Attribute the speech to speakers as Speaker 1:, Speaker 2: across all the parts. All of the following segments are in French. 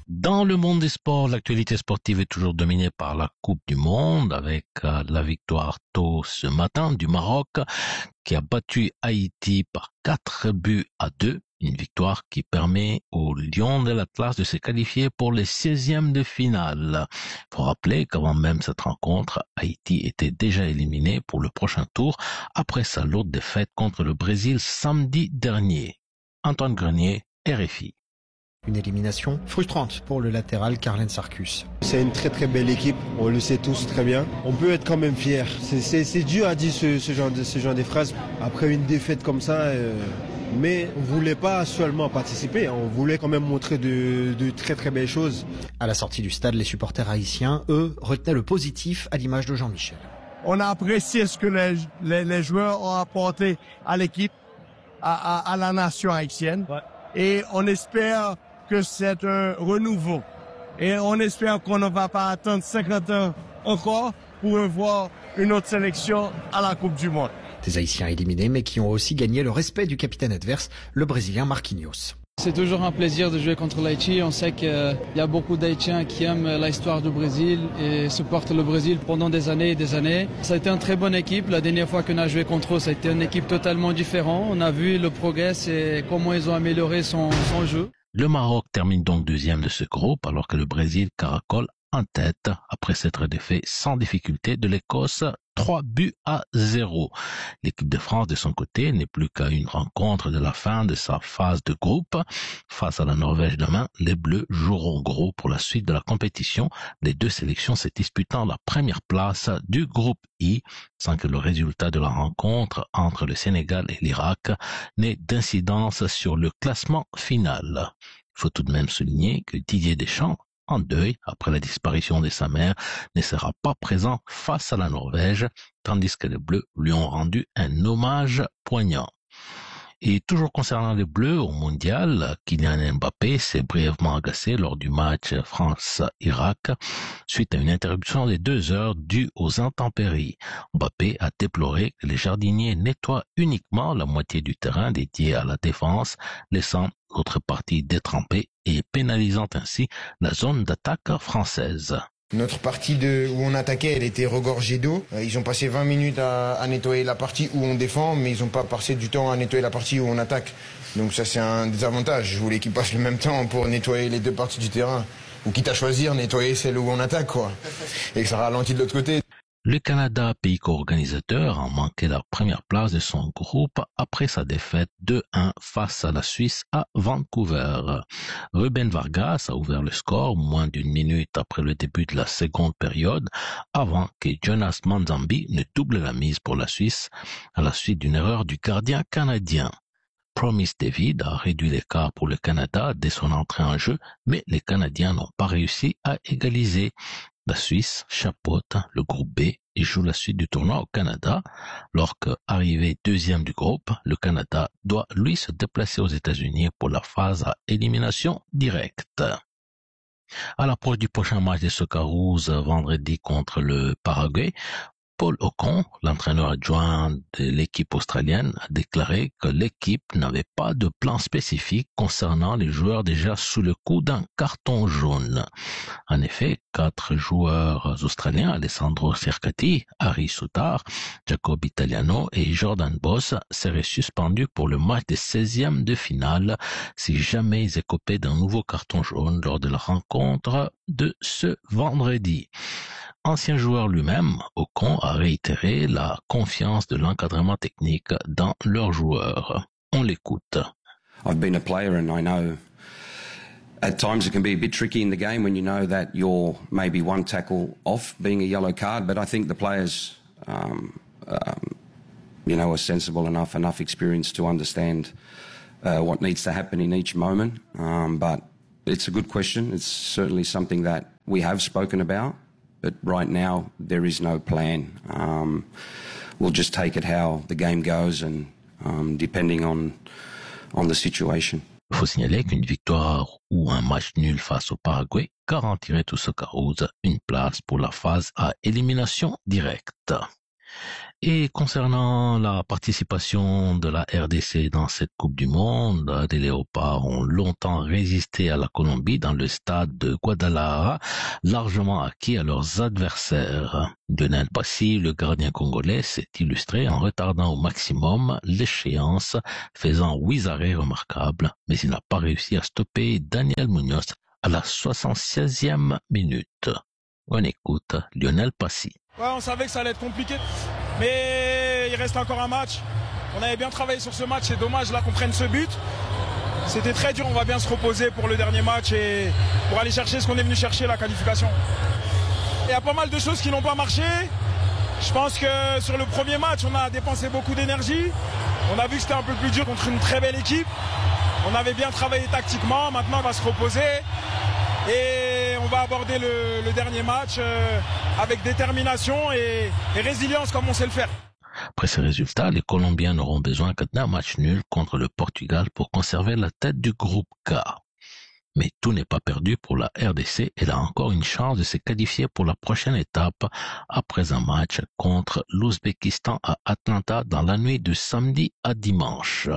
Speaker 1: Dans le monde des sports, l'actualité sportive est toujours dominée par la Coupe du Monde avec la victoire tôt ce matin du Maroc qui a battu Haïti par 4-2. Une victoire qui permet aux Lions de l'Atlas de se qualifier pour les 16e de finale. Il faut rappeler qu'avant même cette rencontre, Haïti était déjà éliminé pour le prochain tour après sa lourde défaite contre le Brésil samedi dernier. Antoine Grenier, RFI.
Speaker 2: Une élimination frustrante pour le latéral Carlen Sarkus.
Speaker 3: C'est une très très belle équipe, on le sait tous très bien. On peut être quand même fier. C'est dur à dire ce genre de phrases après une défaite comme ça. Mais on voulait pas seulement participer, on voulait quand même montrer de très très belles choses.
Speaker 2: À la sortie du stade, les supporters haïtiens, eux, retenaient le positif à l'image de Jean-Michel.
Speaker 4: On a apprécié ce que les joueurs ont apporté à l'équipe, à la nation haïtienne. Ouais. Et on espère que c'est un renouveau. Et on espère qu'on ne va pas attendre 50 ans encore pour voir une autre sélection à la Coupe du Monde.
Speaker 2: Des Haïtiens éliminés, mais qui ont aussi gagné le respect du capitaine adverse, le Brésilien Marquinhos.
Speaker 5: C'est toujours un plaisir de jouer contre l'Haïti. On sait qu'il y a beaucoup d'Haïtiens qui aiment l'histoire du Brésil et supportent le Brésil pendant des années et des années. Ça a été une très bonne équipe. La dernière fois qu'on a joué contre eux, ça a été une équipe totalement différente. On a vu le progrès et comment ils ont amélioré son jeu.
Speaker 1: Le Maroc termine donc deuxième de ce groupe alors que le Brésil caracole en tête après s'être défait sans difficulté de l'Écosse 3-0. L'équipe de France, de son côté, n'est plus qu'à une rencontre de la fin de sa phase de groupe. Face à la Norvège demain, les Bleus joueront gros pour la suite de la compétition, les deux sélections se disputant la première place du groupe I, sans que le résultat de la rencontre entre le Sénégal et l'Irak n'ait d'incidence sur le classement final. Il faut tout de même souligner que Didier Deschamps, en deuil après la disparition de sa mère, ne sera pas présent face à la Norvège, tandis que les Bleus lui ont rendu un hommage poignant. Et toujours concernant les Bleus au mondial, Kylian Mbappé s'est brièvement agacé lors du match France-Irak suite à une interruption de 2 heures due aux intempéries. Mbappé a déploré que les jardiniers nettoient uniquement la moitié du terrain dédié à la défense, laissant l'autre partie détrempée et pénalisant ainsi la zone d'attaque française.
Speaker 6: Notre partie où on attaquait, elle était regorgée d'eau. Ils ont passé 20 minutes à nettoyer la partie où on défend, mais ils n'ont pas passé du temps à nettoyer la partie où on attaque. Donc ça, c'est un désavantage. Je voulais qu'ils passent le même temps pour nettoyer les deux parties du terrain. Ou quitte à choisir, nettoyer celle où on attaque, quoi. Et que ça ralentit de l'autre côté.
Speaker 1: Le Canada, pays co-organisateur, a manqué la première place de son groupe après sa défaite 2-1 face à la Suisse à Vancouver. Ruben Vargas a ouvert le score moins d'une minute après le début de la seconde période, avant que Jonas Manzambi ne double la mise pour la Suisse à la suite d'une erreur du gardien canadien. Promise David a réduit l'écart pour le Canada dès son entrée en jeu, mais les Canadiens n'ont pas réussi à égaliser. La Suisse chapeaute le groupe B et joue la suite du tournoi au Canada. Lorsque, arrivé deuxième du groupe, le Canada doit lui se déplacer aux États-Unis pour la phase à élimination directe. À l'approche du prochain match des Socceroos vendredi contre le Paraguay, Paul Ocon, l'entraîneur adjoint de l'équipe australienne, a déclaré que l'équipe n'avait pas de plan spécifique concernant les joueurs déjà sous le coup d'un carton jaune. En effet, 4 joueurs australiens, Alessandro Cercati, Harry Souttar, Jacob Italiano et Jordan Boss, seraient suspendus pour le match des 16e de finale si jamais ils écopaient d'un nouveau carton jaune lors de la rencontre de ce vendredi. Ancien joueur lui-même, Ocon a réitéré la confiance de l'encadrement technique dans leurs joueurs. On l'écoute.
Speaker 7: I've been a player and I know at times it can be a bit tricky in the game when you know that you're maybe one tackle off being a yellow card, but I think the players are sensible enough experience to understand what needs to happen in each moment. But it's a good question. It's certainly something that we have spoken about. But right now, there is no plan. We'll just take it how the game goes and depending on the situation.
Speaker 1: Il faut signaler qu'une victoire ou un match nul face au Paraguay garantirait aux Socceroos une place pour la phase à élimination directe. Et concernant la participation de la RDC dans cette Coupe du Monde, les Léopards ont longtemps résisté à la Colombie dans le stade de Guadalajara, largement acquis à leurs adversaires. Lionel Passy, le gardien congolais, s'est illustré en retardant au maximum l'échéance, faisant 8 arrêts remarquables, mais il n'a pas réussi à stopper Daniel Munoz à la 76e minute. On écoute Lionel Passy.
Speaker 8: Ouais, on savait que ça allait être compliqué, mais il reste encore un match. On avait bien travaillé sur ce match, c'est dommage là qu'on prenne ce but. C'était très dur, on va bien se reposer pour le dernier match et pour aller chercher ce qu'on est venu chercher, la qualification. Il y a pas mal de choses qui n'ont pas marché. Je pense que sur le premier match, on a dépensé beaucoup d'énergie. On a vu que c'était un peu plus dur contre une très belle équipe. On avait bien travaillé tactiquement, maintenant on va se reposer. Et on va aborder le dernier match avec détermination et résilience comme on sait le faire.
Speaker 1: Après ces résultats, les Colombiens n'auront besoin que d'un match nul contre le Portugal pour conserver la tête du groupe K. Mais tout n'est pas perdu pour la RDC. Elle a encore une chance de se qualifier pour la prochaine étape après un match contre l'Ouzbékistan à Atlanta dans la nuit de samedi à dimanche.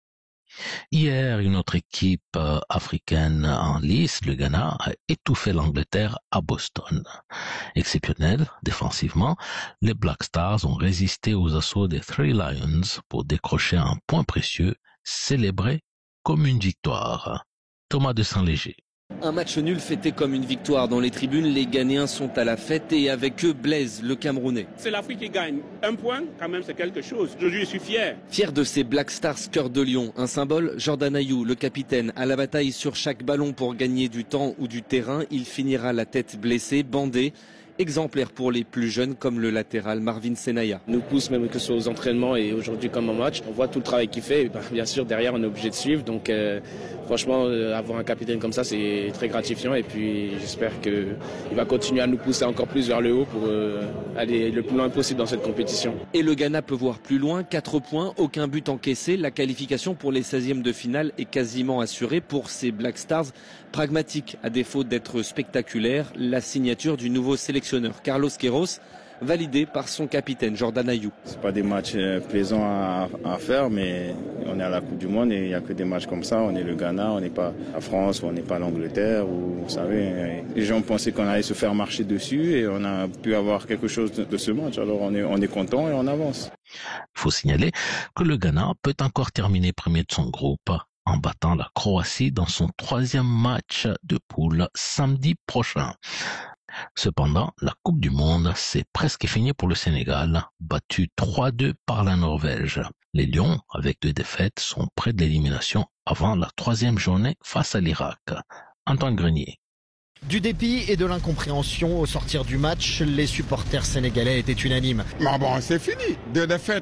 Speaker 1: Hier, une autre équipe africaine en lice, le Ghana, a étouffé l'Angleterre à Boston. Exceptionnel, défensivement, les Black Stars ont résisté aux assauts des Three Lions pour décrocher un point précieux, célébré comme une victoire. Thomas de Saint-Léger.
Speaker 9: Un match nul fêté comme une victoire dans les tribunes. Les Ghanéens sont à la fête et avec eux Blaise, le Camerounais.
Speaker 10: C'est l'Afrique qui gagne. Un point, quand même, c'est quelque chose. Aujourd'hui, je suis fier.
Speaker 9: Fier de ces Black Stars cœur de lion. Un symbole, Jordan Ayew, le capitaine, à la bataille sur chaque ballon pour gagner du temps ou du terrain. Il finira la tête blessée, bandé. Exemplaire pour les plus jeunes comme le latéral Marvin Senaya.
Speaker 11: Nous pousse même que ce soit aux entraînements et aujourd'hui comme en match. On voit tout le travail qu'il fait et bien sûr derrière on est obligé de suivre. Donc franchement avoir un capitaine comme ça c'est très gratifiant et puis j'espère qu'il va continuer à nous pousser encore plus vers le haut pour aller le plus loin possible dans cette compétition.
Speaker 9: Et le Ghana peut voir plus loin, 4 points, aucun but encaissé. La qualification pour les 16e de finale est quasiment assurée pour ces Black Stars. Pragmatique à défaut d'être spectaculaire, la signature du nouveau sélectionneur Carlos Queiroz, validé par son capitaine Jordan Ayew.
Speaker 12: C'est pas des matchs plaisants à faire, mais on est à la Coupe du Monde et il n'y a que des matchs comme ça. On est le Ghana, on n'est pas la France, ou on n'est pas l'Angleterre, ou vous savez, les gens pensaient qu'on allait se faire marcher dessus et on a pu avoir quelque chose de ce match. Alors on est content et on avance.
Speaker 1: Il faut signaler que le Ghana peut encore terminer premier de son groupe en battant la Croatie dans son 3e match de poule samedi prochain. Cependant, la Coupe du Monde, c'est presque fini pour le Sénégal, battu 3-2 par la Norvège. Les Lions, avec 2 défaites, sont près de l'élimination avant la 3e journée face à l'Irak. Antoine Grenier.
Speaker 2: Du dépit et de l'incompréhension au sortir du match, les supporters sénégalais étaient unanimes.
Speaker 13: Mais bon, c'est fini. 2 défaites.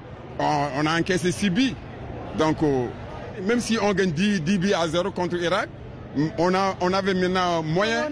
Speaker 13: On a encaissé 6 buts. Donc, même si on gagne 10 buts à 0 contre l'Irak, on avait maintenant moyen.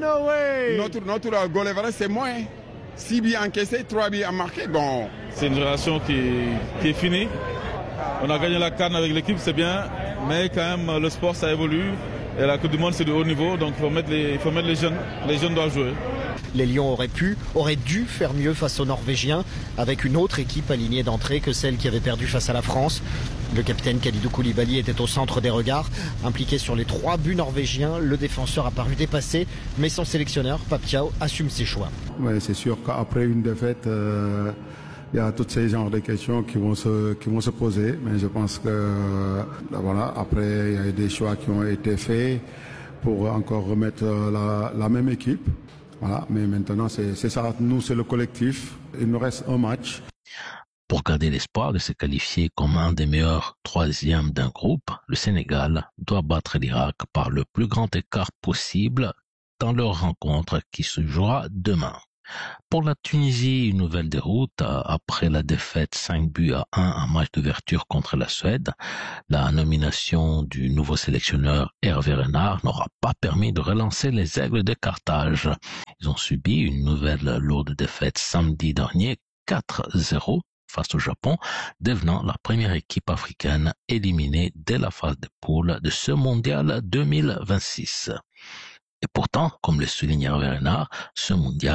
Speaker 13: Notre goal average, c'est moins. 6 buts encaissés, 3 buts à marquer. Bon.
Speaker 14: C'est une relation qui est finie. On a gagné la CAN avec l'équipe, c'est bien. Mais quand même, le sport, ça évolue. Et la Coupe du Monde, c'est de haut niveau. Donc, il faut mettre les jeunes. Les jeunes doivent jouer.
Speaker 2: Les Lions auraient dû faire mieux face aux Norvégiens, avec une autre équipe alignée d'entrée que celle qui avait perdu face à la France. Le capitaine Kalidou Koulibaly était au centre des regards. Impliqué sur les 3 buts norvégiens, le défenseur a paru dépassé, mais son sélectionneur, Pape Thiaw, assume ses choix.
Speaker 15: Ouais, c'est sûr qu'après une défaite, il y a tous ces genres de questions qui vont se poser. Mais je pense que voilà, après, il y a des choix qui ont été faits pour encore remettre la même équipe. Voilà, mais maintenant, c'est ça. Nous, c'est le collectif. Il nous reste un match.
Speaker 1: Pour garder l'espoir de se qualifier comme un des meilleurs 3e d'un groupe, le Sénégal doit battre l'Irak par le plus grand écart possible dans leur rencontre qui se jouera demain. Pour la Tunisie, une nouvelle déroute après la défaite 5 buts à 1 en match d'ouverture contre la Suède. La nomination du nouveau sélectionneur Hervé Renard n'aura pas permis de relancer les Aigles de Carthage. Ils ont subi une nouvelle lourde défaite samedi dernier, 4-0 face au Japon, devenant la première équipe africaine éliminée dès la phase de poule de ce mondial 2026. Et pourtant, comme le souligne Hervé Renard, ce mondial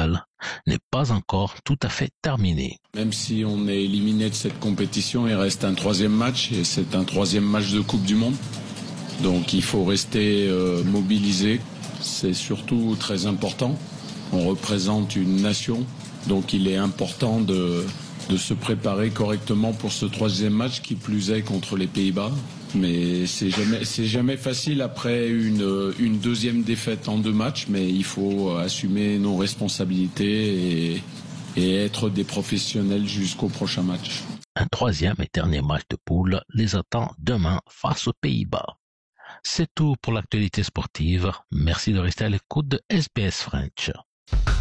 Speaker 1: n'est pas encore tout à fait terminée.
Speaker 16: Même si on est éliminé de cette compétition, il reste un troisième match et c'est un troisième match de Coupe du Monde. Donc il faut rester mobilisé. C'est surtout très important. On représente une nation, donc il est important de se préparer correctement pour ce troisième match, qui plus est contre les Pays-Bas. Mais c'est jamais facile après une deuxième défaite en 2 matchs, mais il faut assumer nos responsabilités et être des professionnels jusqu'au prochain match.
Speaker 1: Un troisième et dernier match de poule les attend demain face aux Pays-Bas. C'est tout pour l'actualité sportive. Merci de rester à l'écoute de SBS French.